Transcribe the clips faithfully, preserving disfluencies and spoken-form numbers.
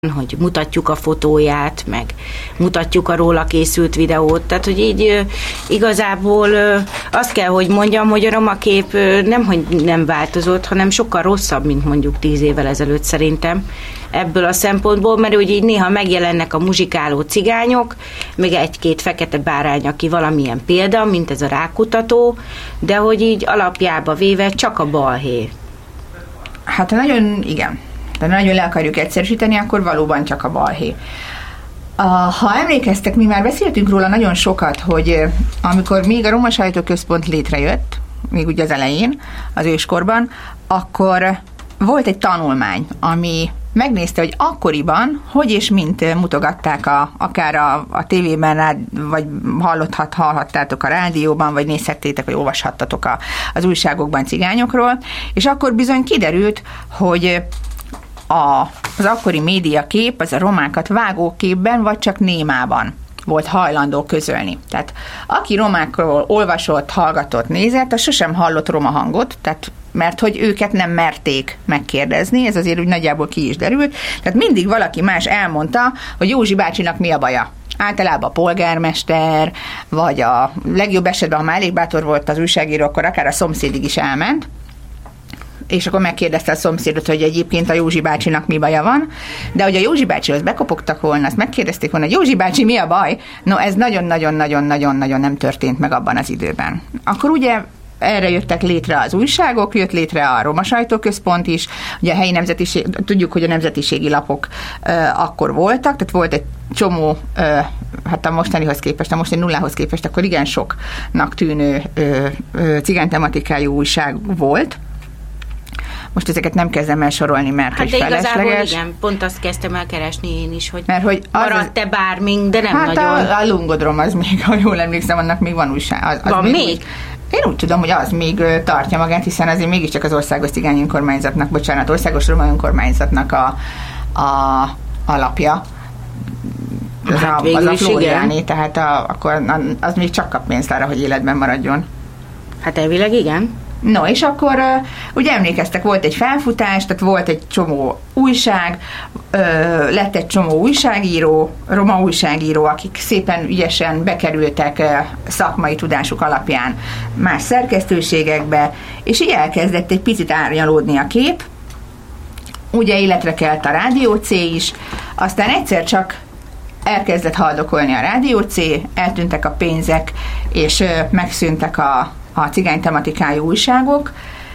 hogy mutatjuk a fotóját, meg mutatjuk a róla készült videót, tehát hogy így igazából azt kell, hogy mondjam, hogy a roma kép nem, hogy nem változott, hanem sokkal rosszabb, mint mondjuk tíz évvel ezelőtt szerintem ebből a szempontból, mert ugye így néha megjelennek a muzsikáló cigányok, meg egy-két fekete bárány, aki valamilyen példa, mint ez a rákutató, de hogy így alapjába véve csak a balhé. Hát nagyon, igen. De nagyon le akarjuk egyszerűsíteni, akkor valóban csak a balhé. A, ha emlékeztek, mi már beszéltünk róla nagyon sokat, hogy amikor még a Roma Sajtóközpont létrejött, még ugye az elején, az őskorban, akkor volt egy tanulmány, ami megnézte, hogy akkoriban, hogy és mint mutogatták a, akár a, a tévében, vagy hallothat, hallhattátok a rádióban, vagy nézhettétek, vagy olvashattatok a, az újságokban cigányokról, és akkor bizony kiderült, hogy A, az akkori médiakép az a romákat vágóképben, vagy csak némában volt hajlandó közölni. Tehát aki romákról olvasott, hallgatott, nézett, az sosem hallott roma hangot, tehát mert hogy őket nem merték megkérdezni, ez azért úgy nagyjából ki is derült. Tehát mindig valaki más elmondta, hogy Józsi bácsinak mi a baja. Általában a polgármester, vagy a legjobb esetben, ha már elég bátor volt az újságíró, akkor akár a szomszédig is elment, és akkor megkérdezte a szomszédot, hogy egyébként a Józsi bácsinak mi baja van, de hogy a Józsi bácsihoz bekopogtak volna, azt megkérdezték volna, hogy Józsi bácsi, mi a baj? No, ez nagyon-nagyon-nagyon-nagyon-nagyon nem történt meg abban az időben. Akkor ugye erre jöttek létre az újságok, jött létre a Roma Sajtóközpont is, ugye a helyi nemzetiség, tudjuk, hogy a nemzetiségi lapok uh, akkor voltak, tehát volt egy csomó, uh, hát a mostanihoz képest, a mostani nullához képest, akkor igen soknak tűnő uh, uh, cigánytematikájú újság volt. Most ezeket nem kezdem el sorolni, mert hát hogy felesleges. Igen, pont azt kezdtem el keresni én is, hogy, mert, hogy maradt-e bármink, de nem hát nagyon. Hát a, a Lungodrom az még, ha jól emlékszem, annak még van újság. Az, az van még? még? Én úgy tudom, hogy az még tartja magát, hiszen azért mégiscsak az Országos Cigány Önkormányzatnak, bocsánat, Országos Roma Önkormányzatnak a, a alapja. Az hát a, az a Flóriáné, tehát a, akkor az még csak kap pénzt arra, hogy életben maradjon. Hát elvileg igen. No, és akkor uh, ugye emlékeztek, volt egy felfutás, tehát volt egy csomó újság, uh, lett egy csomó újságíró, roma újságíró, akik szépen ügyesen bekerültek uh, szakmai tudásuk alapján más szerkesztőségekbe, és így elkezdett egy picit árnyalódni a kép, ugye életre kelt a Rádió C is, aztán egyszer csak elkezdett haldokolni a Rádió C, eltűntek a pénzek, és uh, megszűntek a a cigány tematikájú újságok,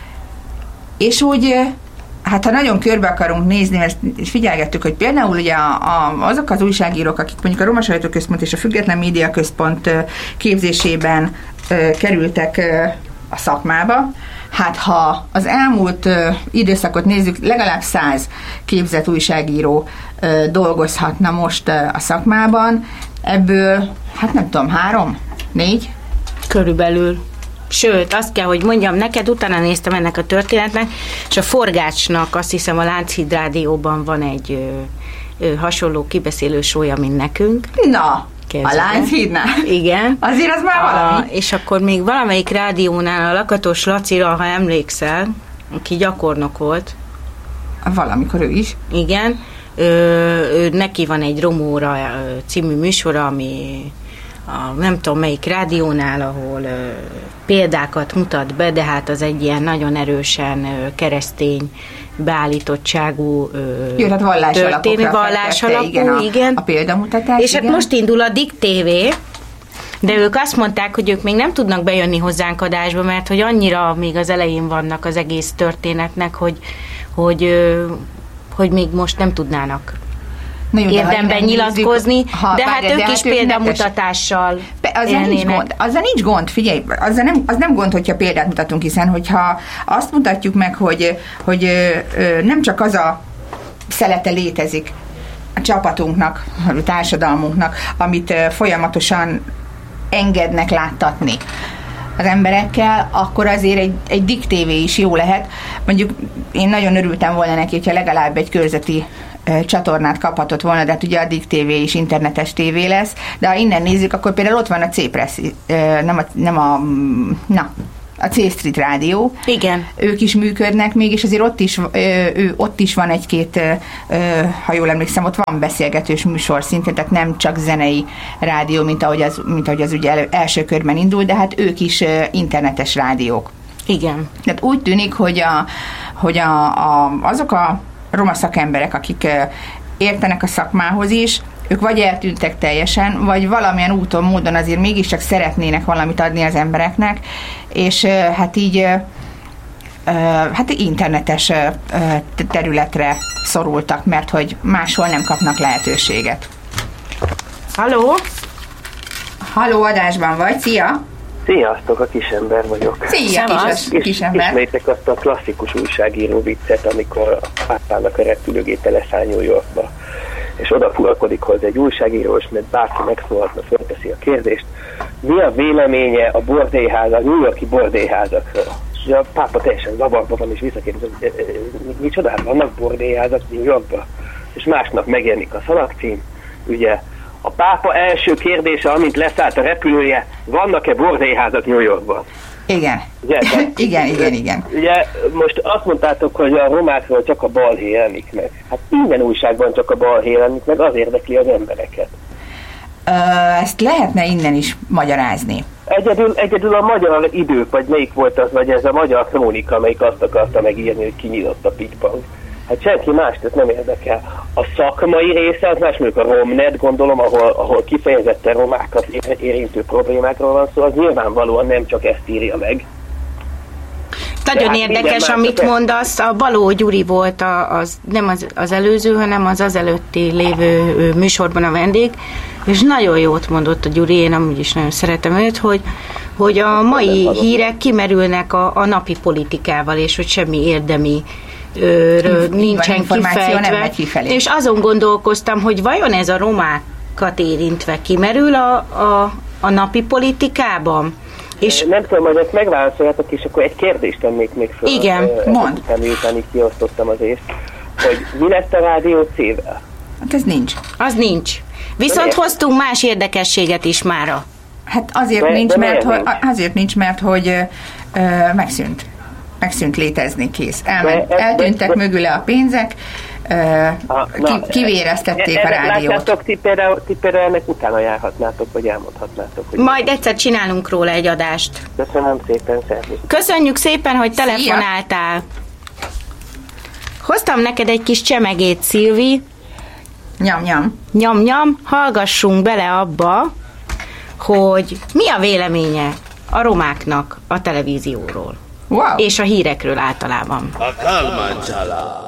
és úgy, hát ha nagyon körbe akarunk nézni, mert figyelgettük, hogy például ugye a, a, azok az újságírók, akik mondjuk a Roma Sajtóközpont és a Független Média Központ képzésében ö, kerültek ö, a szakmába, hát ha az elmúlt ö, időszakot nézzük, legalább száz képzett újságíró ö, dolgozhatna most ö, a szakmában, ebből, hát nem tudom, három, négy? Körülbelül. Sőt, azt kell, hogy mondjam neked, utána néztem ennek a történetnek, és a Forgácsnak azt hiszem a Lánchíd Rádióban van egy ö, ö, hasonló kibeszélő sója, mint nekünk. Na, képzeld. A Lánchídnál? Igen. Azért az már valami. A, és akkor még valamelyik rádiónál a Lakatos Lacira, ha emlékszel, aki gyakornok volt. Valamikor ő is. Igen. Ö, ő, neki van egy Romóra című műsora, ami a nem tudom melyik rádiónál, ahol ö, példákat mutat be, de hát az egy ilyen nagyon erősen ö, keresztény beállítottságú ö, Jó, hát vallás történet, vallás alapú, igen, a, igen. a példamutatás. És igen. Hát most indul a Dick té vé, de ők azt mondták, hogy ők még nem tudnak bejönni hozzánk adásba, mert hogy annyira még az elején vannak az egész történetnek, hogy, hogy, ö, hogy még most nem tudnának jó, érdemben nyilatkozni, nézzük, ha, de hát ők de is hát példamutatással azzal nincs gond, azzal nincs gond, figyelj, azzal nem, az nem gond, hogyha példát mutatunk, hiszen hogyha azt mutatjuk meg, hogy, hogy ö, nem csak az a szelete létezik a csapatunknak, a társadalmunknak, amit ö, folyamatosan engednek láttatni az emberekkel, akkor azért egy, egy Dick té vé is jó lehet. Mondjuk én nagyon örültem volna neki, hogyha legalább egy körzeti csatornát kaphatott volna, de hát ugye a Dick té vé is internetes tévé lesz, de ha innen nézzük, akkor például ott van a C-Press, nem a, nem a na, a C Street Rádió. Igen. Ők is működnek még, és azért ott is, ő, ott is van egy-két, ha jól emlékszem, ott van beszélgetős műsor szintén, tehát nem csak zenei rádió, mint ahogy az, mint ahogy az ugye első körben indul, de hát ők is internetes rádiók. Igen. Tehát úgy tűnik, hogy, a, hogy a, a, azok a roma szakemberek, akik értenek a szakmához is, ők vagy eltűntek teljesen, vagy valamilyen úton, módon azért mégiscsak szeretnének valamit adni az embereknek, és hát így hát internetes területre szorultak, mert hogy máshol nem kapnak lehetőséget. Halló? Halló, adásban vagy? Szia! Sziasztok, a Kisember vagyok. Szia, kis, Kisember! Ismétek azt a klasszikus újságíró viccet, amikor a pápának a repülőgépe leszáll New Yorkba, és odafuralkodik hozzá egy újságíró, és mert bárki megszólaltna, fölteszi a kérdést, mi a véleménye a bordélyházak, New Yorki bordélyházakról? És a pápa teljesen zavarba van, és visszakérdezi, hogy micsoda, vannak bordélyházak New Yorkban? És másnap megjelenik a szalagcím, ugye, a pápa első kérdése, amint leszállt a repülője, vannak-e bordélyházak New Yorkban? Igen. Ugye, igen, igen, igen. Ugye most azt mondtátok, hogy a romákról csak a balhé jelenik meg. Hát minden újságban csak a balhé jelenik meg, az érdekli az embereket. Ö, ezt lehetne innen is magyarázni. Egyedül, egyedül a magyar idők, vagy melyik volt az, vagy ez a magyar krónika, amelyik azt akarta megírni, hogy kinyitott a Pitbank. Hát senki más, tehát nem érdekel. A szakmai része az más, mondjuk a Romnet, gondolom, ahol, ahol kifejezetten romákat érintő problémákról van szó, az nyilvánvalóan nem csak ezt írja meg. Nagyon hát érdekes, amit mondasz. A Baló Gyuri volt a, az, nem az, az előző, hanem az az előtti lévő műsorban a vendég, és nagyon jót mondott a Gyuri, én amúgy is nagyon szeretem őt, hogy, hogy a mai hírek kimerülnek a, a napi politikával, és hogy semmi érdemi Ről nincsen kifejtve, és azon gondolkoztam, hogy vajon ez a romákat érintve kimerül a, a, a napi politikában? És nem tudom, hogy ezt megválaszoljátok, és akkor egy kérdést tennék még föl. Igen, mondd. Miután így kiosztottam az észt, hogy mi lett a Rádió C-vel? Hát ez nincs. Az nincs. Viszont hoztunk más érdekességet is mára. Hát azért de, nincs, de mert hogy, azért nincs, mert hogy ö, megszűnt. Megszűnt létezni, kész. Elment, de, eltűntek de, de, mögüle a pénzek, uh, ki, kivéreztették a rádiót. Látjátok, ti például, ti például ennek utána járhatnátok, vagy elmondhatnátok. Hogy majd egyszer csinálunk róla egy adást. Köszönöm szépen, szervusz. Köszönjük szépen, hogy telefonáltál. Hoztam neked egy kis csemegét, Szilvi. Nyam, nyam. Nyam, nyam. Hallgassunk bele abba, hogy mi a véleménye a romáknak a televízióról. Wow. És a hírekről általában. A Kálmán család.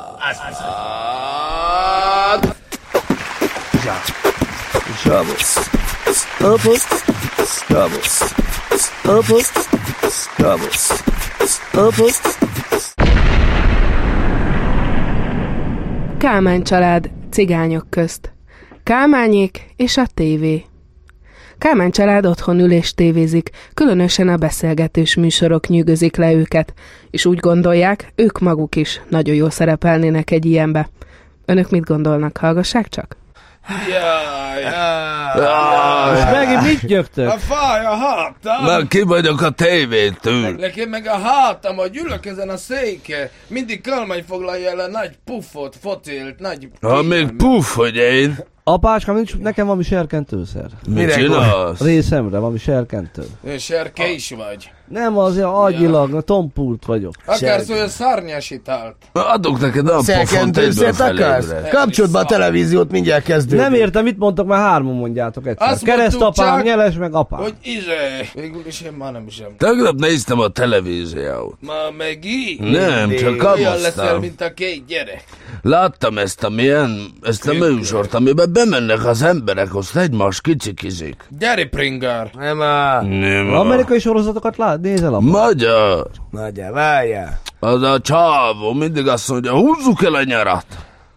Shabbos. Shabbos. Shabbos. Shabbos. Shabbos. Shabbos. Kálmán család cigányok közt. Kálmányék és a tévé. Kálmán család otthon ül és tévézik, különösen a beszélgetős műsorok nyűgözik le őket, és úgy gondolják, ők maguk is nagyon jól szerepelnének egy ilyenbe. Önök mit gondolnak? Hallgassák csak? Jaj, jaj, jaj. Megint mit gyögtök? A fáj a hátam. Már ki vagyok a tévétől. Nekem meg a hátam, hogy ülök ezen a széke. Mindig Kálmán foglalja el a nagy puffot, fotélt, nagy... Ha még puff, hogy én. Apácskám, nincs nekem valami serkentőszer. Mit csinálsz? Részemre valami serkentő. Serke is vagy. Nem, azért agyilag, ja. Tompult vagyok. Akarsz olyan szárnyas italt? Adok neked a pofont, Szerkentőszert akarsz? Kapcsold be a televíziót, mindjárt kezdődik. Nem értem, mit mondtok, már hárman mondjátok egyszer. Keresztapám, csak, nyeles, meg apám. Hogy izé, végül is én már nem is sem. Tegnap néztem a televíziót. Ma megint? Nem, csak olyan leszel, mint a két gyerek. Láttam ezt a milyen, ezt a műsort, amiben bemennek az emberek, azt egymás kicsikizik. Gyere, Pringar! Nem á. Nem á. Amerikai sorozatokat lát, nézel abban. Magyar. Magyar, várjál. Az a csávó mindig azt mondja, húzzuk el a nyarat.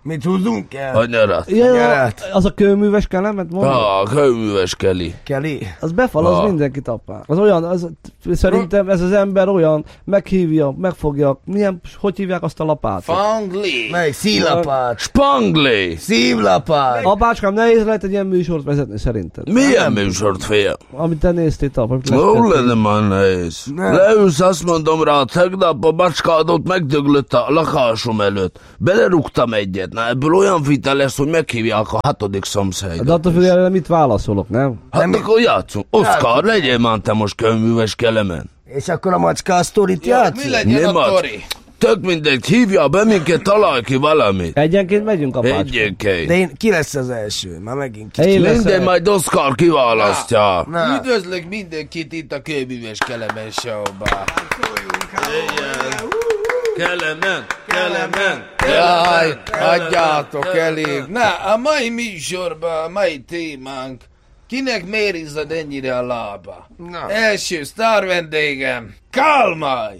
Mit húzzunk el? A nyarat. Ja, Nyarat. az a kőműves kelemet mondod? Ah, kőműves Keli. Kelly. Az befal, az Ah. mindenkit apá. Az olyan, az, szerintem ez az ember olyan, meghívja, megfogja, milyen, hogy hívják azt a lapátot? Fangli. Melyik? Színlapát. Spangli. Szívlapát. Apácskám, nehéz lehet egy ilyen műsort vezetni szerintem. Milyen műsort, fél? Amit te néztél, apa. Hol lenne már nehéz? Leülsz, azt mondom rá, tegnap a macskádot megdöglött a lakásom előtt. Belerúgtam egyet. Na, ebből olyan vita lesz, hogy meghívják a hatodik szomszédot. De attól függően mit válaszolok, nem? Hát nem, akkor játszunk. Oszkár, legyél már te most kőműves Kelemen. És akkor a macska sztorit Ja, játszunk? mi legyen Nem a ad. tori? Tök mindegy, hívja be minket, találj ki valamit. Egyenként megyünk apácskám. De Egyenként. én, ki lesz az első? Már megint ki. Én Minden leszek. majd Oszkár kiválasztja. Na. Üdvözlök mindenkit itt a kőműves Kelemen show-ba. Kelemen, Kelemen, Jaj, hagyjátok elég. Na, a mai műsorban, a mai témánk, kinek miért izzad ennyire a lába? Na. Első sztár vendégem, Kálmai!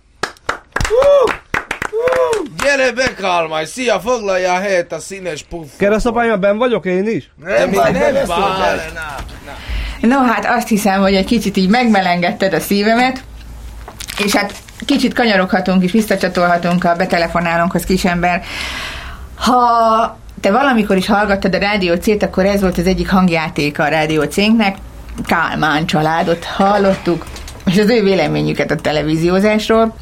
Gyere be, Kálmai! Szia, foglalja a helyet a színes puffot. Keresztapáim, benn vagyok én is? Te még baj, nem beleszólj bár. No, hát azt hiszem, hogy egy kicsit így megmelengetted a szívemet, és hát kicsit kanyaroghatunk és visszacsatolhatunk a betelefonálónkhoz, kisember. Ha te valamikor is hallgattad a Rádió C-t, akkor ez volt az egyik hangjátéka a Rádió C-nknek. Kálmán családot hallottuk, és az ő véleményüket a televíziózásról.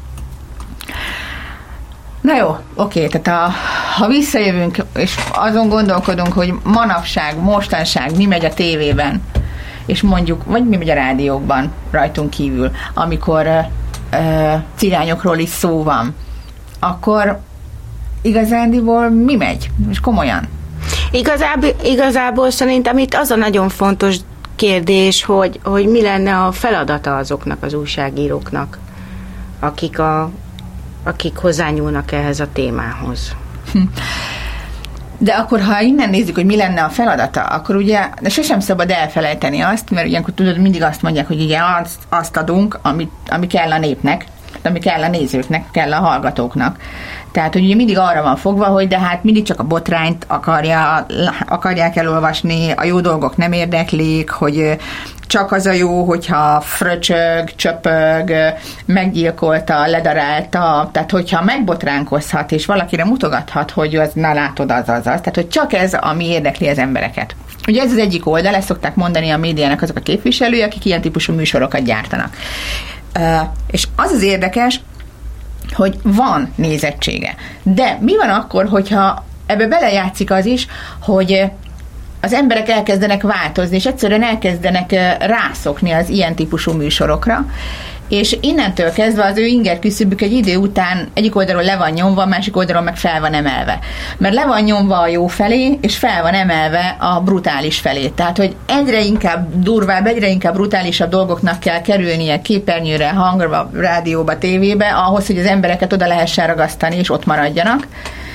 Na jó, oké, tehát a, ha visszajövünk, és azon gondolkodunk, hogy manapság, mostanság mi megy a tévében, és mondjuk, vagy mi megy a rádiókban rajtunk kívül, amikor ö, ö, cigányokról is szó van, akkor igazándiból mi megy? És komolyan. Igazából, igazából szerintem itt az a nagyon fontos kérdés, hogy, hogy mi lenne a feladata azoknak az újságíróknak, akik, a, akik hozzányúlnak ehhez a témához. De akkor, ha innen nézzük, hogy mi lenne a feladata, akkor ugye, de sosem szabad elfelejteni azt, mert ilyenkor tudod, mindig azt mondják, hogy igen, azt, azt adunk, ami, ami kell a népnek, ami kell a nézőknek, kell a hallgatóknak. Tehát, hogy ugye mindig arra van fogva, hogy de hát mindig csak a botrányt akarja, akarják elolvasni, a jó dolgok nem érdeklik, hogy csak az a jó, hogyha fröcsög, csöpög, meggyilkolta, ledarálta, tehát hogyha megbotránkozhat, és valakire mutogathat, hogy az, na látod, az, az, az. Tehát, hogy csak ez, ami érdekli az embereket. Ugye ez az egyik oldal, ezt szokták mondani a médiának azok a képviselői, akik ilyen típusú műsorokat gyártanak. Uh, és az az érdekes, hogy van nézettsége. De mi van akkor, hogyha ebbe belejátszik az is, hogy az emberek elkezdenek változni, és egyszerűen elkezdenek rászokni az ilyen típusú műsorokra, és innentől kezdve az ő inger küszöbük egy idő után egyik oldalról le van nyomva, másik oldalról meg fel van emelve. Mert le van nyomva a jó felé, és fel van emelve a brutális felé. Tehát, hogy egyre inkább durvább, egyre inkább brutálisabb dolgoknak kell kerülnie képernyőre, hangra, rádióba, tévébe, ahhoz, hogy az embereket oda lehessen ragasztani, és ott maradjanak.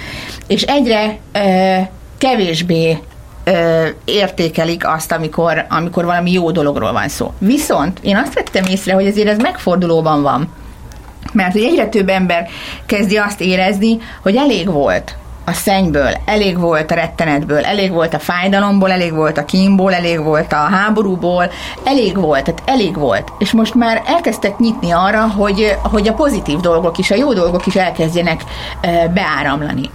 És egyre ö, kevésbé Ö, értékelik azt, amikor, amikor valami jó dologról van szó. Viszont én azt vettem észre, hogy azért ez megfordulóban van. Mert hogy egyre több ember kezdi azt érezni, hogy elég volt a szennyből, elég volt a rettenetből, elég volt a fájdalomból, elég volt a kínból, elég volt a háborúból, elég volt, tehát elég volt. És most már elkezdtek nyitni arra, hogy, hogy a pozitív dolgok is, a jó dolgok is elkezdjenek ö, beáramlani.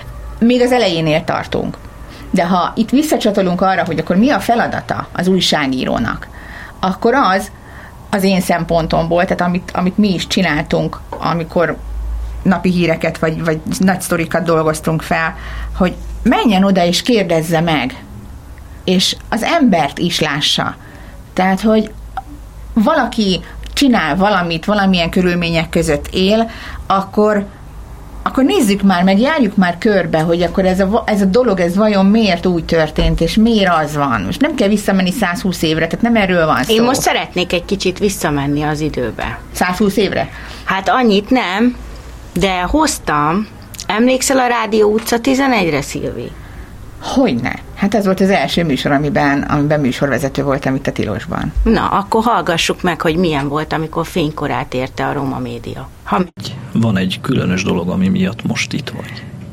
Még az elejénél tartunk. De ha itt visszacsatolunk arra, hogy akkor mi a feladata az újságírónak, akkor az az én szempontomból, tehát amit, amit mi is csináltunk, amikor napi híreket vagy, vagy nagy sztorikat dolgoztunk fel, hogy menjen oda és kérdezze meg, és az embert is lássa. Tehát, hogy valaki csinál valamit, valamilyen körülmények között él, akkor akkor nézzük már, meg járjuk már körbe, hogy akkor ez a, ez a dolog, ez vajon miért úgy történt, és miért az van. Most nem kell visszamenni százhúsz évre, tehát nem erről van szó. Én most szeretnék egy kicsit visszamenni az időbe. százhúsz évre? Hát annyit nem, de hoztam. Emlékszel a Rádió utca tizenegyre, Szilvi? Hogyne. Hát ez volt az első műsor, amiben, amiben műsorvezető voltam itt a Tilosban. Na, akkor hallgassuk meg, hogy milyen volt, amikor fénykorát érte a Roma Média. Ha... Van egy különös dolog, ami miatt most itt vagy.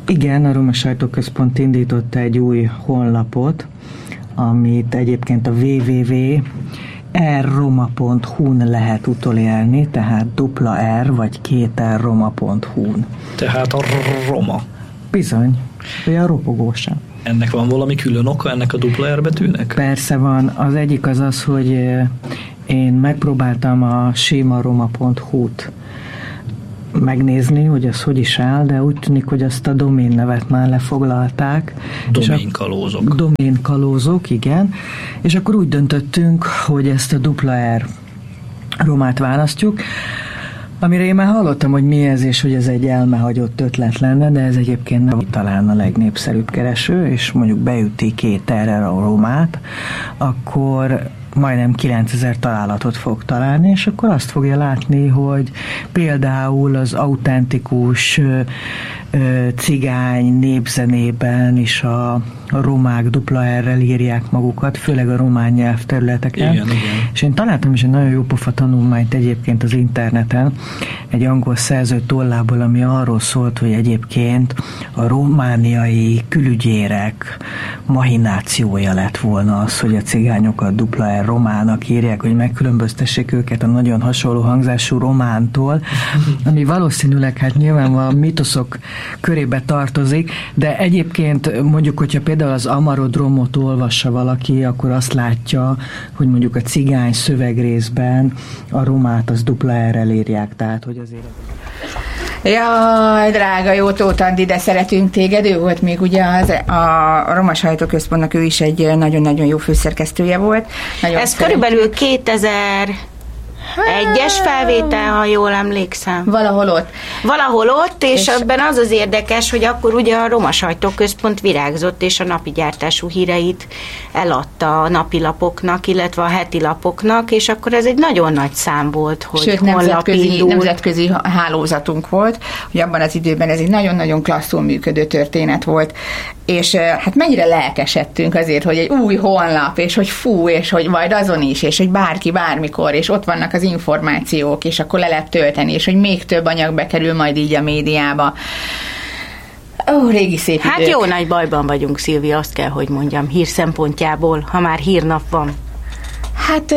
Igen, a Roma Sajtóközpont indította egy új honlapot, amit egyébként a double-u double-u double-u pont r roma pont hu-n lehet utolérni, tehát dupla R vagy két R roma pont hu-n. Tehát a Roma. Bizony, olyan ropogósan. Ennek van valami külön oka, ennek a dupla R betűnek? Persze van. Az egyik az az, hogy én megpróbáltam a sima roma pont hu-t megnézni, hogy az hogy is áll, de úgy tűnik, hogy azt a domén nevet már lefoglalták. Doménkalózok. Doménkalózok, igen. És akkor úgy döntöttünk, hogy ezt a dupla R romát választjuk, amire én már hallottam, hogy mi ez, és hogy ez egy elmehagyott ötlet lenne, de ez egyébként nem talán a legnépszerűbb kereső, és mondjuk beüti két R-re a romát, akkor majdnem kilencezer találatot fog találni, és akkor azt fogja látni, hogy például az autentikus ö, ö, cigány népzenében is a, a romák dupla R-rel írják magukat, főleg a román nyelvterületeken. Igen, igen. És én találtam is egy nagyon jó pofa tanulmányt egyébként az interneten, egy angol szerző tollából, ami arról szólt, hogy egyébként a romániai külügyérek mahinációja lett volna az, hogy a cigányokat dupla R romának írják, hogy megkülönböztessék őket a nagyon hasonló hangzású romántól, ami valószínűleg hát nyilvánvalóan mitoszok körébe tartozik, de egyébként mondjuk, hogyha például az Amarodromot olvassa valaki, akkor azt látja, hogy mondjuk a cigány szövegrészben a romát az dupla R-rel írják, tehát hogy azért... Jaj, drága jó Tóth Andi, de szeretünk téged, ő volt még ugye az, a Roma Sajtóközpontnak, ő is egy nagyon-nagyon jó főszerkesztője volt. Nagyon Ez szeret... körülbelül kétezer egyes felvétel, ha jól emlékszem. Valahol ott. Valahol ott, és, és ebben az az érdekes, hogy akkor ugye a Roma Sajtóközpont virágzott, és a napi gyártású híreit eladta a napilapoknak, illetve a heti lapoknak, és akkor ez egy nagyon nagy szám volt, hogy Sőt, nemzetközi, nemzetközi hálózatunk volt, hogy abban az időben ez egy nagyon-nagyon klasszul működő történet volt, és hát mennyire lelkesedtünk azért, hogy egy új honlap, és hogy fú, és hogy majd azon is, és hogy bárki bármikor, és ott vannak az információk, és akkor le lehet tölteni, és hogy még több anyag bekerül majd így a médiába. Ó, régi szép idők. Hát jó nagy bajban vagyunk, Szilvia, azt kell, hogy mondjam, hír szempontjából, ha már hírnap van. Hát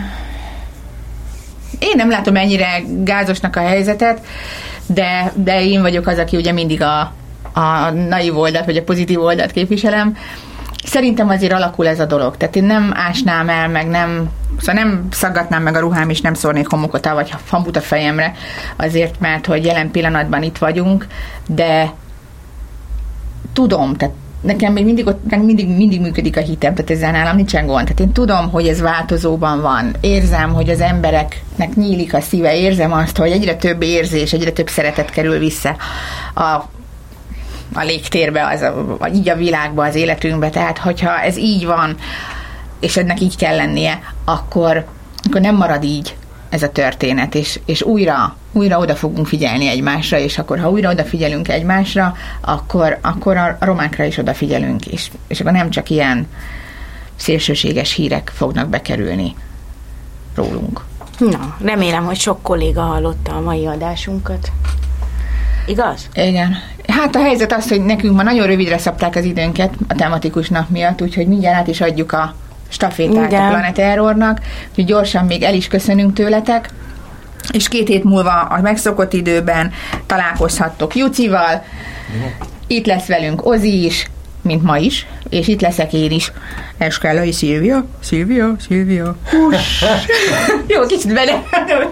én nem látom ennyire gázosnak a helyzetet, de, de én vagyok az, aki ugye mindig a a naiv oldalt, vagy a pozitív oldalt képviselem. Szerintem azért alakul ez a dolog. Tehát én nem ásnám el, meg nem, szóval nem szaggatnám meg a ruhám, és nem szórnék homokot, vagy hambut a fejemre, azért, mert hogy jelen pillanatban itt vagyunk, de tudom, tehát nekem még mindig, ott, mindig, mindig működik a hitem, tehát ezzel nálam nincsen gond. Tehát én tudom, hogy ez változóban van. Érzem, hogy az embereknek nyílik a szíve, érzem azt, hogy egyre több érzés, egyre több szeretet kerül vissza a a légtérbe, az a, így a világba, az életünkbe, tehát hogyha ez így van, és ennek így kell lennie, akkor, akkor nem marad így ez a történet, és, és újra, újra oda fogunk figyelni egymásra, és akkor, ha újra odafigyelünk egymásra, akkor, akkor a romákra is odafigyelünk, és, és akkor nem csak ilyen szélsőséges hírek fognak bekerülni rólunk. Na, remélem, hogy sok kolléga hallotta a mai adásunkat. Igaz? Igen. Hát a helyzet az, hogy nekünk ma nagyon rövidre szabták az időnket a tematikus nap miatt, úgyhogy mindjárt át is adjuk a stafétát Igen. a Planet Errornak, úgyhogy gyorsan még el is köszönünk tőletek, és két hét múlva a megszokott időben találkozhattok Jucival, itt lesz velünk Ozi is, mint ma is, és itt leszek én is. Eskálai Szilvia, Szilvia, Szilvia. Jó, kicsit bele.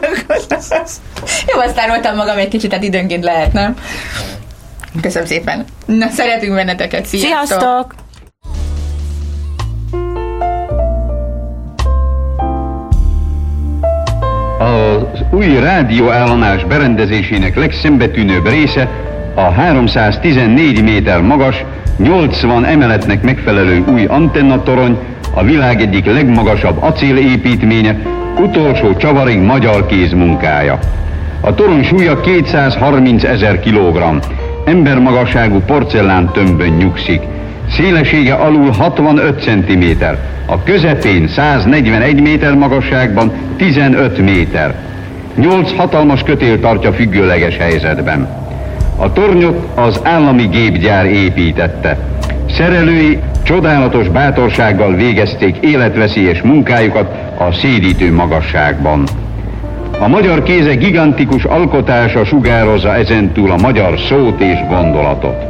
Jó, aztán voltam magam egy kicsit, tehát időnként lehet, nem? Köszönöm szépen. Na, szeretünk benneteket. Sziasztok! Sziasztok! Az új rádióállomás berendezésének legszembetűnőbb része a háromszáztizennégy méter magas, nyolcvan emeletnek megfelelő új antennatorony, a világ egyik legmagasabb acélépítménye, utolsó csavarig magyar kézmunkája. A torony súlya kétszázharminc ezer kilogramm, embermagasságú porcelán tömbön nyugszik. Szélessége alul hatvanöt centiméter, a közepén száznegyvenegy méter magasságban tizenöt méter. Nyolc hatalmas kötél tartja függőleges helyzetben. A tornyot az állami gépgyár építette. Szerelői csodálatos bátorsággal végezték életveszélyes munkájukat a szédítő magasságban. A magyar kéze gigantikus alkotása sugározza ezentúl a magyar szót és gondolatot.